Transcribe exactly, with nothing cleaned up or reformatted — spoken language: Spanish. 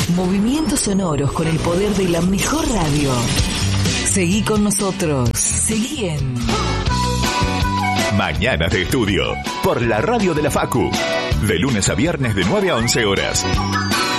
Movimientos sonoros con el poder de la mejor radio. Seguí con nosotros. Seguí en Mañanas de Estudio, por la radio de la Facu. De lunes a viernes de nueve a once horas.